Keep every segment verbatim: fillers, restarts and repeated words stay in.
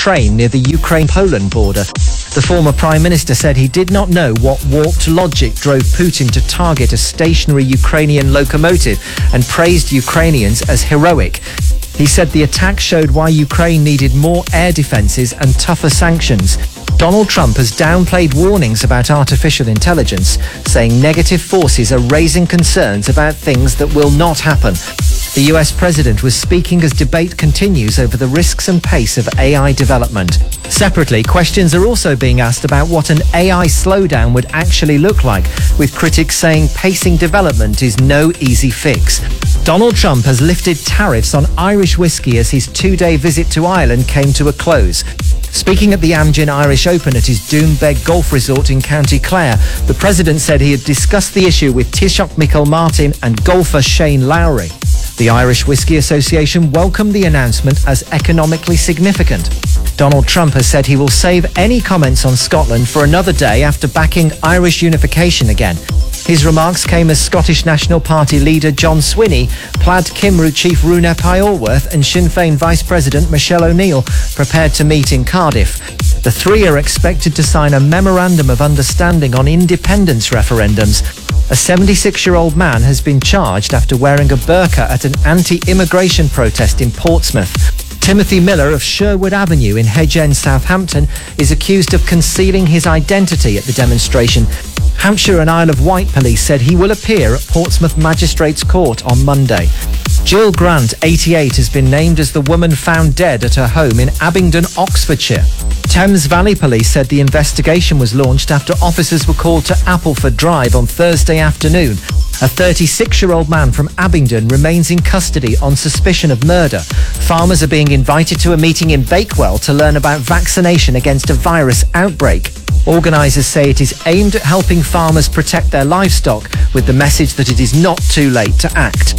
train near the Ukraine-Poland border. The former Prime Minister said he did not know what warped logic drove Putin to target a stationary Ukrainian locomotive and praised Ukrainians as heroic. He said the attack showed why Ukraine needed more air defences and tougher sanctions. Donald Trump has downplayed warnings about artificial intelligence, saying negative forces are raising concerns about things that will not happen. The U S president was speaking as debate continues over the risks and pace of A I development. Separately, questions are also being asked about what an A I slowdown would actually look like, with critics saying pacing development is no easy fix. Donald Trump has lifted tariffs on Irish whiskey as his two-day visit to Ireland came to a close. Speaking at the Amgen Irish Open at his Doonbeg Golf Resort in County Clare, the president said he had discussed the issue with Taoiseach Michael Martin and golfer Shane Lowry. The Irish Whiskey Association welcomed the announcement as economically significant. Donald Trump has said he will save any comments on Scotland for another day after backing Irish unification again. His remarks came as Scottish National Party leader John Swinney, Plaid Cymru chief Rúna Páillworth and Sinn Féin Vice President Michelle O'Neill prepared to meet in Cardiff. The three are expected to sign a memorandum of understanding on independence referendums. A seventy-six-year-old man has been charged after wearing a burqa at an anti-immigration protest in Portsmouth. Timothy Miller of Sherwood Avenue in Hedge End, Southampton, is accused of concealing his identity at the demonstration. Hampshire and Isle of Wight police said he will appear at Portsmouth Magistrates Court on Monday. Jill Grant, eighty-eight, has been named as the woman found dead at her home in Abingdon, Oxfordshire. Thames Valley Police said the investigation was launched after officers were called to Appleford Drive on Thursday afternoon. A thirty-six-year-old man from Abingdon remains in custody on suspicion of murder. Farmers are being invited to a meeting in Bakewell to learn about vaccination against a virus outbreak. Organisers say it is aimed at helping farmers protect their livestock, with the message that it is not too late to act.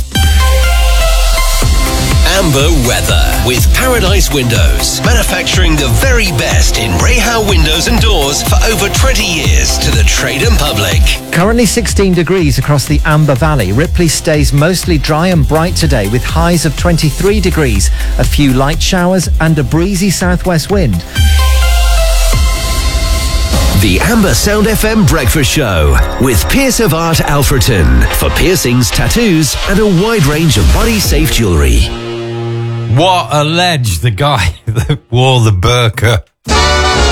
Amber Weather with Paradise Windows, manufacturing the very best in Rahal windows and doors for over twenty years to the trade and public. Currently sixteen degrees across the Amber Valley. Ripley stays mostly dry and bright today with highs of twenty-three degrees, a few light showers and a breezy southwest wind. The Amber Sound F M Breakfast Show with Pierce of Art Alfreton for piercings, tattoos and a wide range of body-safe jewellery. What a ledge, the guy that wore the burqa